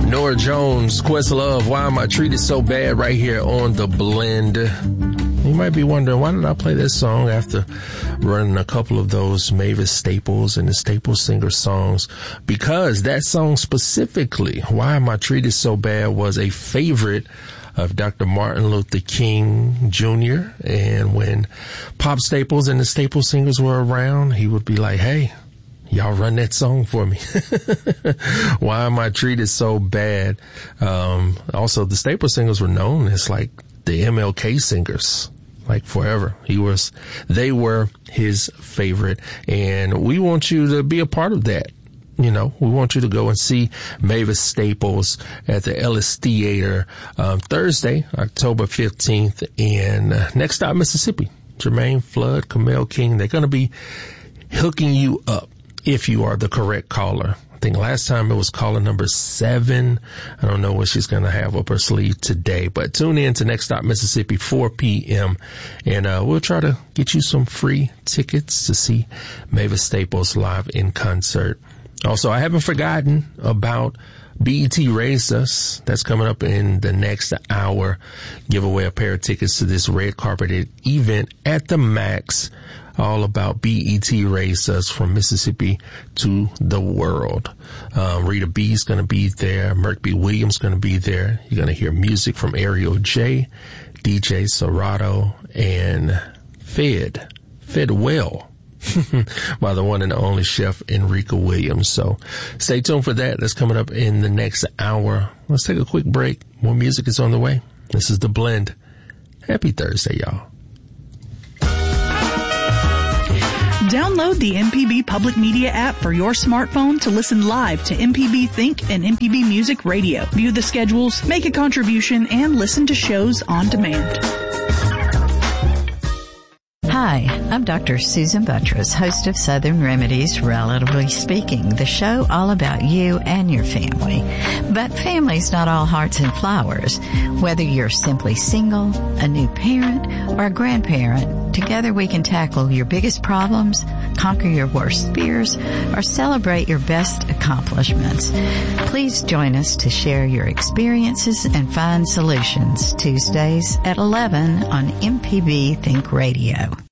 Norah Jones, Questlove, Why Am I Treated So Bad, right here on The Blend. You might be wondering, why did I play this song after running a couple of those Mavis Staples and the Staples Singer songs? Because that song specifically, Why Am I Treated So Bad, was a favorite of Dr. Martin Luther King Jr. And when Pop Staples and the Staples Singers were around, he would be like, hey, y'all run that song for me. Why Am I Treated So Bad? Also, the Staples Singers were known as like the MLK Singers, like forever. They were his favorite. And we want you to be a part of that. You know, we want you to go and see Mavis Staples at the Ellis Theater Thursday, October 15th in Next Stop, Mississippi. Jermaine Flood, Camille King, they're going to be hooking you up if you are the correct caller. I think last time it was caller number 7. I don't know what she's going to have up her sleeve today, but tune in to Next Stop Mississippi, 4 p.m. and we'll try to get you some free tickets to see Mavis Staples live in concert. Also, I haven't forgotten about BET Raised Us. That's coming up in the next hour. Give away a pair of tickets to this red carpeted event at the Max. All about BET Raised Us, from Mississippi to the world. Rita B's going to be there. Merk B. Williams going to be there. You're going to hear music from Ariel J, DJ Serato, and Fed Well. By the one and only Chef Enrica Williams. So stay tuned for that. That's coming up in the next hour. Let's take a quick break. More music is on the way. This is The Blend. Happy Thursday, y'all. Download the MPB Public Media app for your smartphone to listen live to MPB Think and MPB Music Radio. View the schedules, make a contribution, and listen to shows on demand. Hi, I'm Dr. Susan Buttress, host of Southern Remedies, Relatively Speaking, the show all about you and your family. But family's not all hearts and flowers. Whether you're simply single, a new parent, or a grandparent, together we can tackle your biggest problems, conquer your worst fears, or celebrate your best accomplishments. Please join us to share your experiences and find solutions. Tuesdays at 11 on MPB Think Radio.